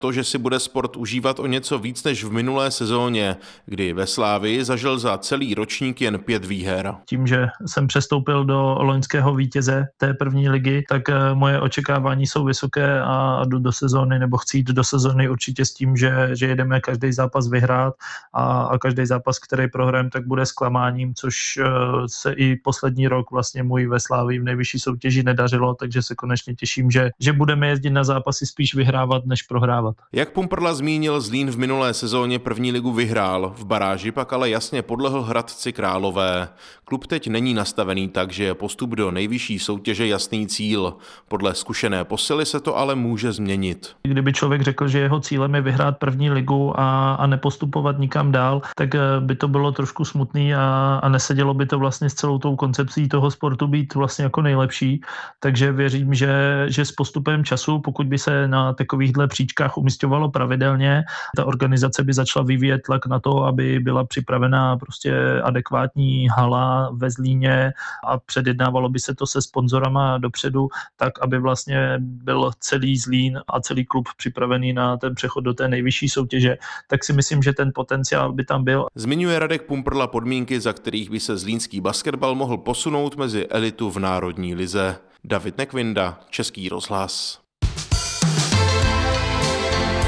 To, že si bude sport užívat o něco víc než v minulé sezóně, kdy ve Slavii zažil za celý ročník jen 5 výher. Tím, že jsem přestoupil do loňského vítěze té první ligy, tak moje očekávání jsou vysoké a jdu do sezóny, nebo chci jít do sezóny určitě s tím, že jedeme každý zápas vyhrát a každý zápas, který prohrajeme, tak bude zklamáním, což se i poslední rok vlastně můj ve Slavii v nejvyšší soutěži nedařilo, takže se konečně těším, že budeme jezdit na zápasy spíš vyhrávat než prohrávat. Jak Pumperla zmínil, Zlín v minulé sezóně první ligu vyhrál, v baráži pak ale jasně podlehl Hradci Králové. Klub teď není nastavený tak, že je postup do nejvyšší soutěže jasný cíl. Podle zkušené posily se to ale může změnit. Kdyby člověk řekl, že jeho cílem je vyhrát první ligu a nepostupovat nikam dál, tak by to bylo trošku smutný a nesedělo by to vlastně s celou tou koncepcí toho sportu být vlastně jako nejlepší. Takže věřím, že s postupem času, pokud by se na takovýchhle příčkách umisťovalo pravidelně, ta organizace by začala vyvíjet tlak na to, aby byla připravená prostě adekvátní hala ve Zlíně a předjednávalo by se to se sponzorama dopředu, tak aby vlastně byl celý Zlín a celý klub připravený na ten přechod do té nejvyšší soutěže, tak si myslím, že ten potenciál by tam byl. Zmiňuje Radek Pumperla podmínky, za kterých by se zlínský basketbal mohl posunout mezi elitu v národní lize. David Nekvinda, Český rozhlas.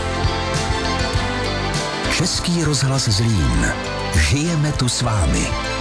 Český rozhlas Zlín. Žijeme tu s vámi.